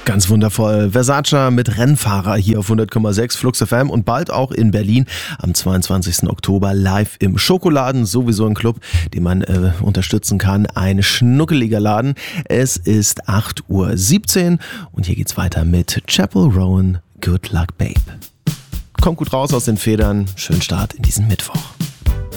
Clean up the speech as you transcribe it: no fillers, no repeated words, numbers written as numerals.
Ganz wundervoll. Versace mit Rennfahrer hier auf 100,6 Flux FM und bald auch in Berlin am 22. Oktober live im Schokoladen. Sowieso ein Club, den man unterstützen kann. Ein schnuckeliger Laden. Es ist 8:17 Uhr und hier geht's weiter mit Chappell Rowan, Good Luck Babe. Kommt gut raus aus den Federn. Schönen Start in diesen Mittwoch.